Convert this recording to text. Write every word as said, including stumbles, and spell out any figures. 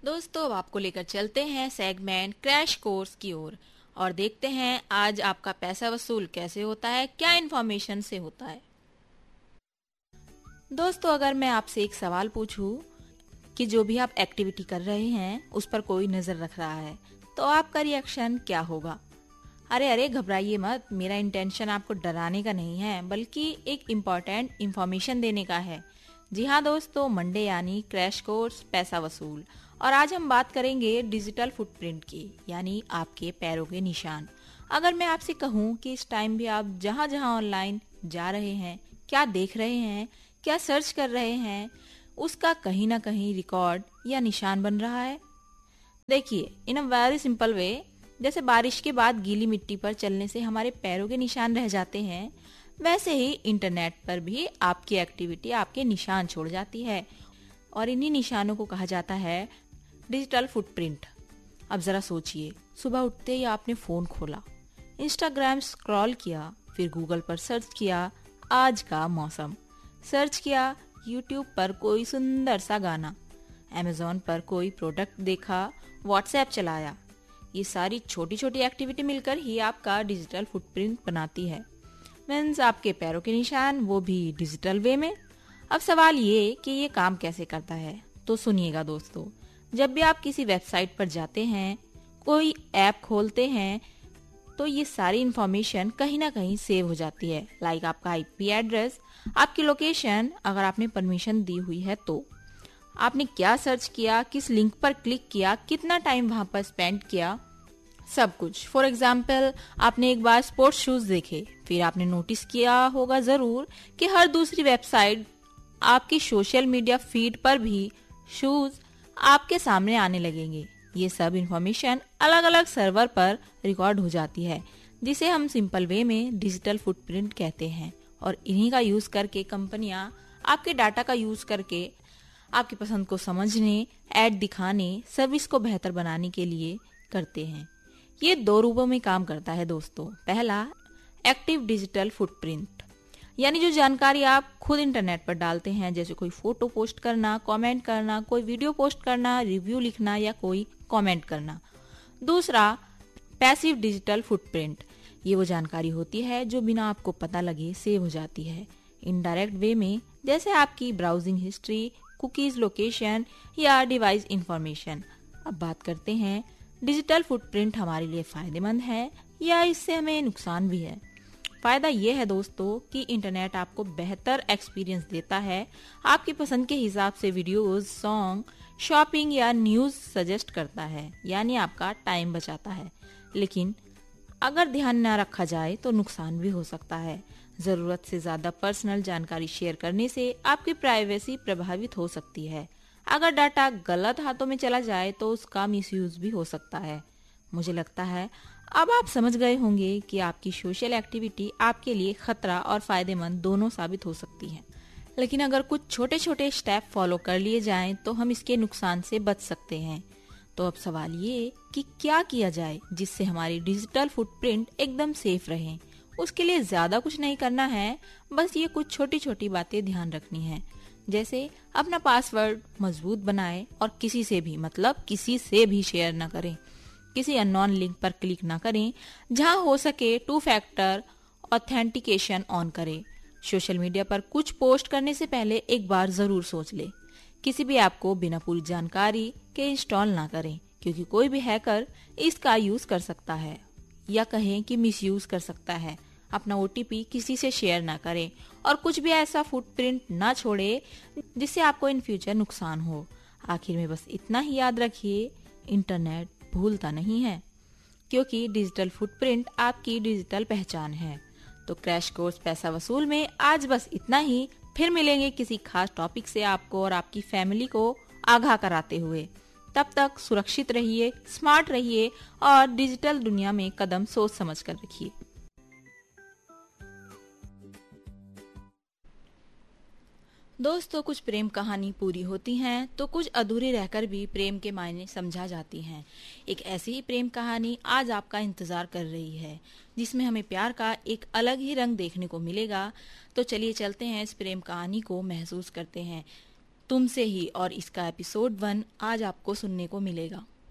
दोस्तों, अब आपको लेकर चलते हैं सेगमेंट क्रैश कोर्स की ओर और देखते हैं आज आपका पैसा वसूल कैसे होता है, क्या इन्फॉर्मेशन से होता है। दोस्तों, अगर मैं आपसे एक सवाल पूछूं कि जो भी आप एक्टिविटी कर रहे हैं उस पर कोई नजर रख रहा है, तो आपका रिएक्शन क्या होगा? अरे अरे घबराइए मत, मेरा इंटेंशन आपको डराने का नहीं है बल्कि एक इम्पॉर्टेंट इन्फॉर्मेशन देने का है। जी हाँ दोस्तों, मंडे यानी क्रैश कोर्स पैसा वसूल। और आज हम बात करेंगे डिजिटल फुटप्रिंट की, यानी आपके पैरों के निशान। अगर मैं आपसे कहूँ कि इस टाइम भी आप जहाँ जहाँ ऑनलाइन जा रहे हैं, क्या देख रहे हैं, क्या सर्च कर रहे हैं, उसका कहीं ना कहीं रिकॉर्ड या निशान बन रहा है। देखिए, इन अ वेरी सिंपल वे, जैसे बारिश के बाद गीली मिट्टी पर चलने से हमारे पैरों के निशान रह जाते हैं, वैसे ही इंटरनेट पर भी आपकी एक्टिविटी आपके निशान छोड़ जाती है और इन्हीं निशानों को कहा जाता है डिजिटल फुटप्रिंट। अब जरा सोचिए, सुबह उठते ही आपने फोन खोला, इंस्टाग्राम स्क्रॉल किया, फिर गूगल पर सर्च किया आज का मौसम, सर्च किया यूट्यूब पर कोई सुंदर सा गाना, अमेजोन पर कोई प्रोडक्ट देखा, व्हाट्सएप चलाया। ये सारी छोटी छोटी एक्टिविटी मिलकर ही आपका डिजिटल फुटप्रिंट बनाती है। मीन्स आपके पैरों के निशान, वो भी डिजिटल वे में। अब सवाल ये कि ये काम कैसे करता है, तो सुनिएगा दोस्तों। जब भी आप किसी वेबसाइट पर जाते हैं, कोई ऐप खोलते हैं, तो ये सारी इंफॉर्मेशन कहीं ना कहीं सेव हो जाती है। लाइक आपका आईपी एड्रेस, आपकी लोकेशन, अगर आपने परमिशन दी हुई है तो आपने क्या सर्च किया, किस लिंक पर क्लिक किया, कितना टाइम वहां पर स्पेंड किया, सब कुछ। फॉर एग्जाम्पल, आपने एक बार स्पोर्ट्स शूज देखे, फिर आपने नोटिस किया होगा जरूर कि हर दूसरी वेबसाइट, आपकी सोशल मीडिया फीड पर भी शूज आपके सामने आने लगेंगे। ये सब इंफॉर्मेशन अलग अलग सर्वर पर रिकॉर्ड हो जाती है, जिसे हम सिंपल वे में डिजिटल फुटप्रिंट कहते हैं। और इन्हीं का यूज करके कंपनियां आपके डाटा का यूज करके आपकी पसंद को समझने, ऐड दिखाने, सर्विस को बेहतर बनाने के लिए करते हैं। ये दो रूपों में काम करता है दोस्तों। पहला, एक्टिव डिजिटल फुटप्रिंट, यानी जो जानकारी आप खुद इंटरनेट पर डालते हैं, जैसे कोई फोटो पोस्ट करना, कमेंट करना, कोई वीडियो पोस्ट करना, रिव्यू लिखना या कोई कमेंट करना। दूसरा, पैसिव डिजिटल फुटप्रिंट, ये वो जानकारी होती है जो बिना आपको पता लगे सेव हो जाती है इनडायरेक्ट वे में, जैसे आपकी ब्राउजिंग हिस्ट्री, कुकीज, लोकेशन या डिवाइस इंफॉर्मेशन। अब बात करते हैं, डिजिटल फुटप्रिंट हमारे लिए फायदेमंद है या इससे हमें नुकसान भी है। फायदा ये है दोस्तों कि इंटरनेट आपको बेहतर एक्सपीरियंस देता है, आपकी पसंद के हिसाब से वीडियोस, सॉन्ग, शॉपिंग या न्यूज सजेस्ट करता है, यानी आपका टाइम बचाता है। लेकिन अगर ध्यान न रखा जाए तो नुकसान भी हो सकता है। जरूरत से ज्यादा पर्सनल जानकारी शेयर करने से आपकी प्राइवेसी प्रभावित हो सकती है। अगर डाटा गलत हाथों में चला जाए तो उसका मिसयूज भी हो सकता है। मुझे लगता है अब आप समझ गए होंगे कि आपकी सोशल एक्टिविटी आपके लिए खतरा और फायदेमंद दोनों साबित हो सकती है। लेकिन अगर कुछ छोटे छोटे स्टेप फॉलो कर लिए जाएं तो हम इसके नुकसान से बच सकते हैं। तो अब सवाल ये कि क्या किया जाए जिससे हमारी डिजिटल फुटप्रिंट एकदम सेफ रहे। उसके लिए ज्यादा कुछ नहीं करना है, बस ये कुछ छोटी छोटी बातें ध्यान रखनी है। जैसे अपना पासवर्ड मजबूत बनाएं और किसी से भी, मतलब किसी से भी शेयर न करें। किसी अननोन लिंक पर क्लिक न करें। जहां हो सके टू फैक्टर ऑथेंटिकेशन ऑन करें। सोशल मीडिया पर कुछ पोस्ट करने से पहले एक बार जरूर सोच ले। किसी भी ऐप को बिना पूरी जानकारी के इंस्टॉल ना करें, क्योंकि कोई भी हैकर इसका यूज कर सकता है या कहें कि मिसयूज कर सकता है। अपना ओटीपी किसी से शेयर ना करें और कुछ भी ऐसा फुटप्रिंट ना छोड़े जिससे आपको इन फ्यूचर नुकसान हो। आखिर में बस इतना ही याद रखिए, इंटरनेट भूलता नहीं है, क्योंकि डिजिटल फुटप्रिंट आपकी डिजिटल पहचान है। तो क्रैश कोर्स पैसा वसूल में आज बस इतना ही। फिर मिलेंगे किसी खास टॉपिक से आपको और आपकी फैमिली को आगाह कराते हुए। तब तक सुरक्षित रहिए, स्मार्ट रहिए और डिजिटल दुनिया में कदम सोच समझ कर रखिए। दोस्तों, कुछ प्रेम कहानी पूरी होती हैं तो कुछ अधूरी रहकर भी प्रेम के मायने समझा जाती हैं। एक ऐसी ही प्रेम कहानी आज आपका इंतजार कर रही है, जिसमें हमें प्यार का एक अलग ही रंग देखने को मिलेगा। तो चलिए चलते हैं, इस प्रेम कहानी को महसूस करते हैं। तुमसे ही, और इसका एपिसोड वन आज आपको सुनने को मिलेगा।